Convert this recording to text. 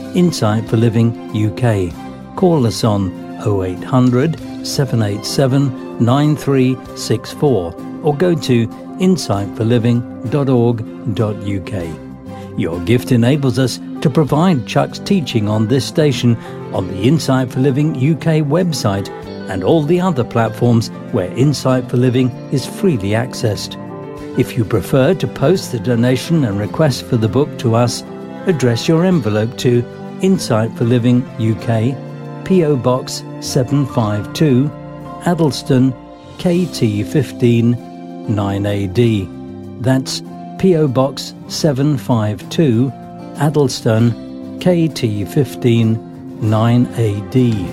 Insight for Living UK. Call us on 0800 787 9364 or go to insightforliving.org.uk. Your gift enables us to provide Chuck's teaching on this station, on the Insight for Living UK website, and all the other platforms where Insight for Living is freely accessed. If you prefer to post the donation and request for the book to us, address your envelope to Insight for Living UK, P.O. Box 752, Addleston, KT 15 9AD. That's P.O. Box 752, Addleston, KT 15 9AD.